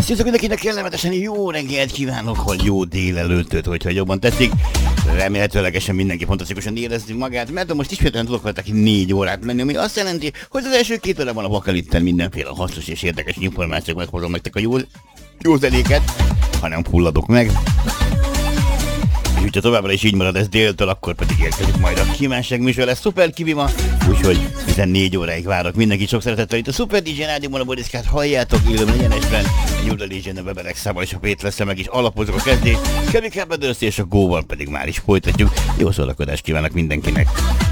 Sziasztok mindenkinek, kellemetesen jó reggelt kívánok, hogy jó délelőttöt, hogyha jobban tetszik. Remélhetőlegesen mindenki fantasztikusan érezni magát, mert most ismételten tudok veletek 4 órát menni, ami azt jelenti, hogy az első 2 órában a bakelitten mindenféle hasznos és érdekes információkat hozom nektek a jó zenéket, ha nem fulladok meg. És hogyha továbbra is így marad ez déltől, akkor pedig érkezik majd a kívánság műsor, lesz Szuper Kivi ma, úgyhogy 14 óráig várok mindenkit sok szeretettel. Itt a Szuper DJ Rádióban a Bodiszkát halljátok élőben egyenesben, New Religion a Weberek szával és a Péter meg is alapozok a kezdést, Kevin Cabadörsz és a Góval pedig már is folytatjuk. Jó szórakozást kívánok mindenkinek!